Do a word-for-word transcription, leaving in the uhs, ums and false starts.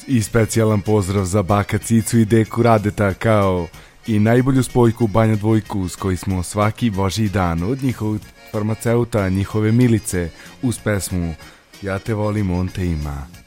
I specijalan pozdrav za baka Cicu i deku Radeta, kao i najbolju spojku Banja Dvojku s koji smo svaki božji dan od njihovog farmaceuta, njihove Milice, uz pesmu Ja te volim, on te ima.